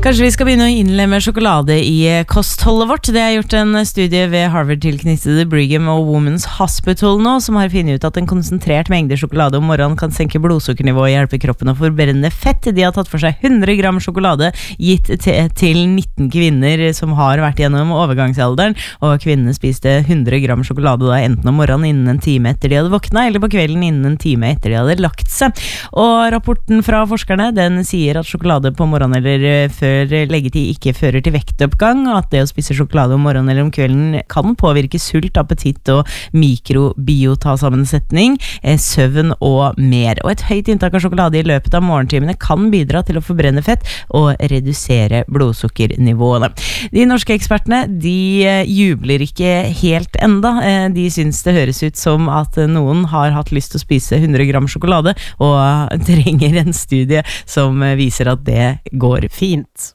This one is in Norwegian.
Kanskje vi skal begynne å innlemme sjokolade i kostholdet vårt. Det gjort en studie ved Harvard-tilknyttede Brigham og Women's Hospital nå, som har funnet ut at en konsentrert mengde sjokolade om morgenen kan senke blodsukkernivået og hjelpe kroppen å forbrenne fett. De har tatt for seg 100 gram sjokolade gitt til 19 kvinner som har vært gjennom overgangsalderen, og kvinnene spiste 100 gram sjokolade da enten om morgenen innen en time etter de hadde våknet, eller på kvelden innen en time etter de hadde lagt seg. Og rapporten fra forskerne, den sier at sjokolade på morgenen eller før leggetid ikke fører til vektoppgang, og at det å spise sjokolade om morgenen eller om kvelden kan påvirke sult, appetitt og mikrobiotasammensetning, søvn og mer. Og et høyt inntak av sjokolade i løpet av morgentimene kan bidra til å forbrenne fett og redusere blodsukkernivåene. De norske ekspertene, de jubler ikke helt enda. De synes det høres ut som at noen har hatt lyst til å spise 100 gram sjokolade og trenger en studie som viser at det går fint.